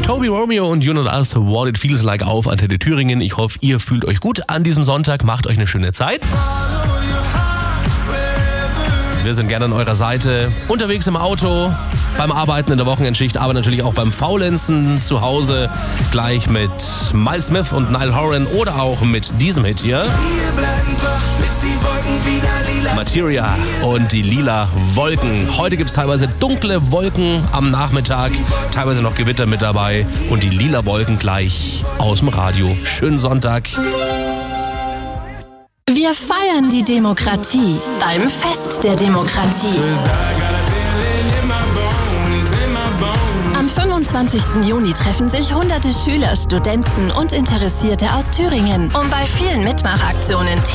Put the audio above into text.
Toby Romeo und You Not Us, What It Feels Like auf Antenne Thüringen. Ich hoffe, ihr fühlt euch gut an diesem Sonntag. Macht euch eine schöne Zeit. Wir sind gerne an eurer Seite, unterwegs im Auto, beim Arbeiten in der Wochenendschicht, aber natürlich auch beim Faulenzen zu Hause. Gleich mit Miles Smith und Niall Horan oder auch mit diesem Hit hier. Materia und die lila Wolken. Heute gibt es teilweise dunkle Wolken am Nachmittag, teilweise noch Gewitter mit dabei und die lila Wolken gleich aus dem Radio. Schönen Sonntag. Wir feiern die Demokratie beim Fest der Demokratie. Am 25. Juni treffen sich hunderte Schüler, Studenten und Interessierte aus Thüringen, um bei vielen Mitmachaktionen